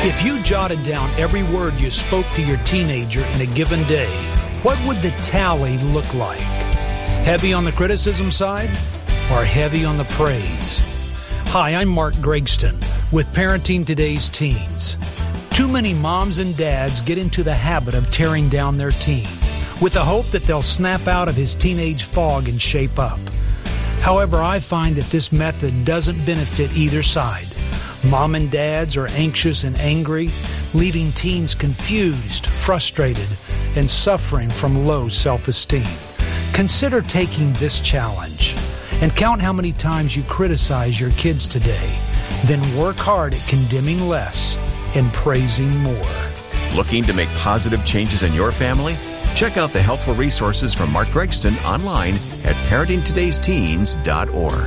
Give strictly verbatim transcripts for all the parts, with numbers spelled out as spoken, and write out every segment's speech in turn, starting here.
If you jotted down every word you spoke to your teenager in a given day, what would the tally look like? Heavy on the criticism side or heavy on the praise? Hi, I'm Mark Gregston with Parenting Today's Teens. Too many moms and dads get into the habit of tearing down their teen with the hope that they'll snap out of his teenage fog and shape up. However, I find that this method doesn't benefit either side. Mom and dads are anxious and angry, leaving teens confused, frustrated, and suffering from low self-esteem. Consider taking this challenge and count how many times you criticize your kids today. Then work hard at condemning less and praising more. Looking to make positive changes in your family? Check out the helpful resources from Mark Gregston online at parenting todays teens dot org.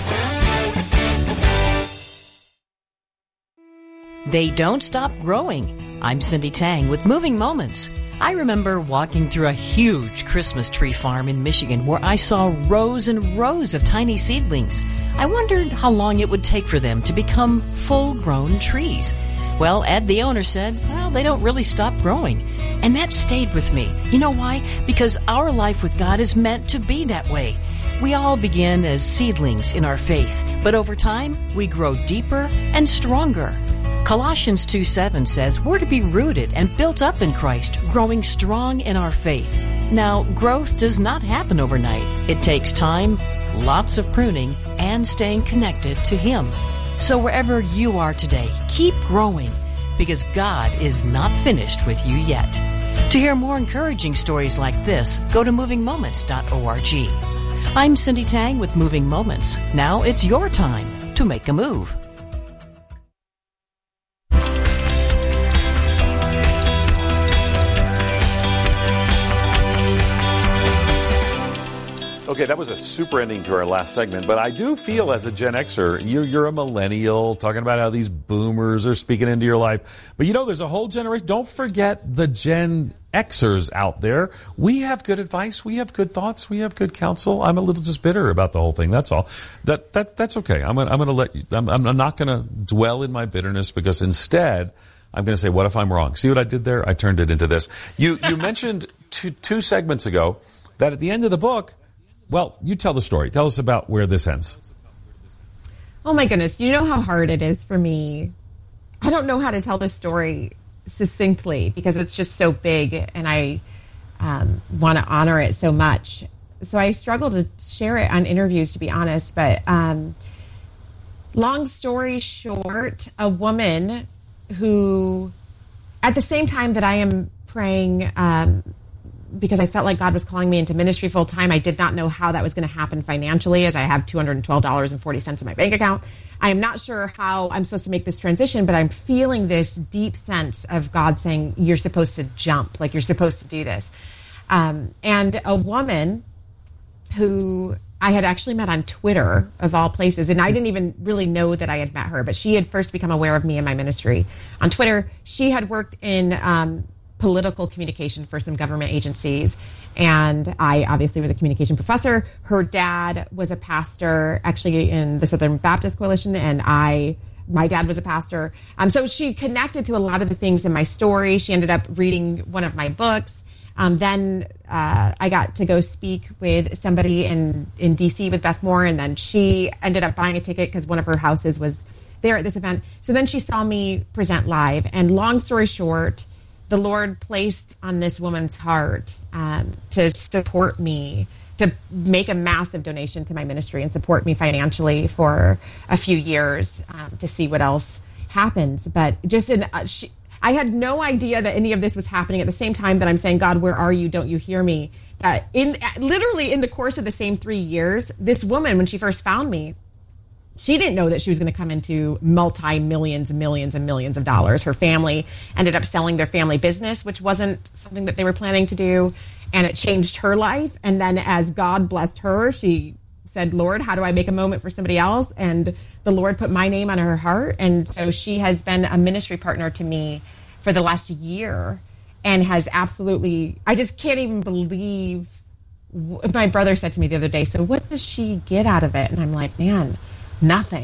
They don't stop growing. I'm Cindy Tang with Moving Moments. I remember walking through a huge Christmas tree farm in Michigan where I saw rows and rows of tiny seedlings. I wondered how long it would take for them to become full-grown trees. Well, Ed, the owner, said, well, they don't really stop growing. And that stayed with me. You know why? Because our life with God is meant to be that way. We all begin as seedlings in our faith, but over time, we grow deeper and stronger. Colossians two seven says we're to be rooted and built up in Christ, growing strong in our faith. Now, growth does not happen overnight. It takes time, lots of pruning, and staying connected to Him. So wherever you are today, keep growing, because God is not finished with you yet. To hear more encouraging stories like this, go to moving moments dot org. I'm Cindy Tang with Moving Moments. Now it's your time to make a move. Okay, that was a super ending to our last segment, but I do feel as a Gen Xer, you're, you're a millennial, talking about how these boomers are speaking into your life. But you know, there's a whole generation. Don't forget the Gen Xers out there. We have good advice. We have good thoughts. We have good counsel. I'm a little just bitter about the whole thing. That's all. That that That's okay. I'm gonna, I'm going to let you, I'm, I'm not going to dwell in my bitterness, because instead, I'm going to say, what if I'm wrong? See what I did there? I turned it into this. You, you mentioned two, two segments ago that at the end of the book, well, you tell the story. Tell us about where this ends. Oh, my goodness. You know how hard it is for me. I don't know how to tell this story succinctly because it's just so big, and I um, want to honor it so much. So I struggle to share it on interviews, to be honest. But um, long story short, a woman who, at the same time that I am praying, um, because I felt like God was calling me into ministry full time. I did not know how that was going to happen financially, as I have two hundred twelve dollars and forty cents in my bank account. I am not sure how I'm supposed to make this transition, but I'm feeling this deep sense of God saying, you're supposed to jump, like you're supposed to do this. Um, and a woman who I had actually met on Twitter, of all places, and I didn't even really know that I had met her, but she had first become aware of me and my ministry on Twitter. She had worked in um, political communication for some government agencies. And I obviously was a communication professor. Her dad was a pastor, actually in the Southern Baptist Coalition. And I, my dad was a pastor. Um, so she connected to a lot of the things in my story. She ended up reading one of my books. Um, then uh, I got to go speak with somebody in, in D C with Beth Moore. And then she ended up buying a ticket because one of her houses was there at this event. So then she saw me present live. And long story short, the Lord placed on this woman's heart um, to support me, to make a massive donation to my ministry and support me financially for a few years um, to see what else happens. But just in, uh, she, I had no idea that any of this was happening at the same time that I'm saying, God, where are you? Don't you hear me? Uh, in literally in the course of the same three years, this woman, when she first found me, she didn't know that she was going to come into multi-millions and millions and millions of dollars. Her family ended up selling their family business, which wasn't something that they were planning to do. And it changed her life. And then as God blessed her, she said, Lord, how do I make a moment for somebody else? And the Lord put my name on her heart. And so she has been a ministry partner to me for the last year and has absolutely, I just can't even believe. My brother said to me the other day, so what does she get out of it? And I'm like, man, nothing.